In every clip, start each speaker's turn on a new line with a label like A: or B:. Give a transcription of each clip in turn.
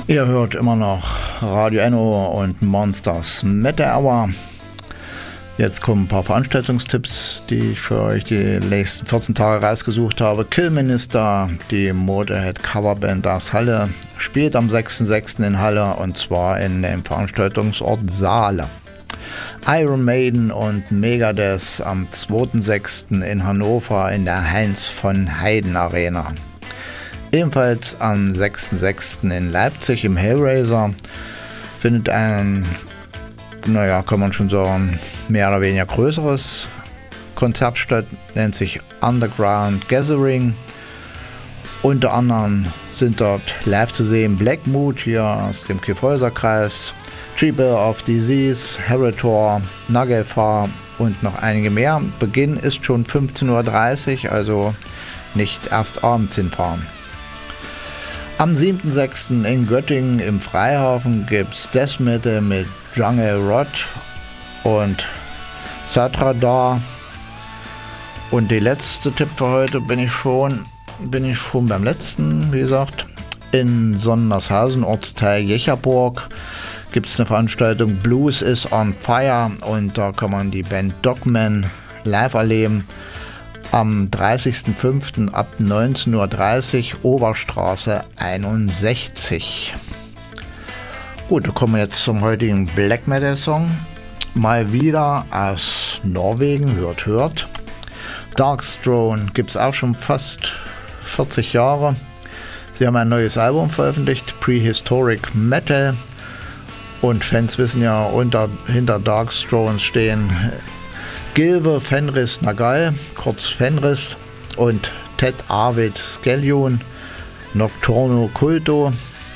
A: Ihr hört immer noch Radio Enno und Monsters Metal Hour. Jetzt kommen ein paar Veranstaltungstipps, die ich für euch die nächsten 14 Tage rausgesucht habe. Killminister, die Motorhead Coverband aus Halle, spielt am 6.6. in Halle und zwar in dem Veranstaltungsort Saale. Iron Maiden und Megadeth am 2.6. in Hannover in der Heinz von Heiden Arena. Ebenfalls am 6.6. in Leipzig im Hellraiser findet ein, kann man schon sagen, mehr oder weniger größeres Konzert statt, nennt sich Underground Gathering. Unter anderem sind dort live zu sehen Blackmood hier aus dem Kyffhäuser-Kreis, Tribal of Disease, Heritor, Nagelfar und noch einige mehr. Beginn ist schon 15.30 Uhr, also nicht erst abends hinfahren. Am 7.6. in Göttingen im Freihafen gibt's Death Metal mit Jungle Rot und Satradar. Und der letzte Tipp für heute bin ich schon beim letzten, wie gesagt. In Sondershausen, Ortsteil Jecherburg, gibt es eine Veranstaltung Blues is on Fire und da kann man die Band Dogman live erleben. Am 30.05. ab 19.30 Uhr Oberstraße 61. Gut, da kommen wir jetzt zum heutigen Black Metal Song. Mal wieder aus Norwegen, hört. Darkthrone gibt es auch schon fast 40 Jahre. Sie haben ein neues Album veröffentlicht, Prehistoric Metal. Und Fans wissen ja, hinter Darkthrone stehen Gilve Fenris Nagal, kurz Fenris, und Ted Arvid Skellion, Nocturno Culto.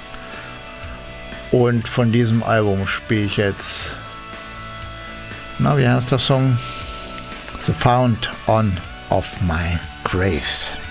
A: Und von diesem Album spiele ich jetzt, wie heißt der Song? The Found on of My Graves.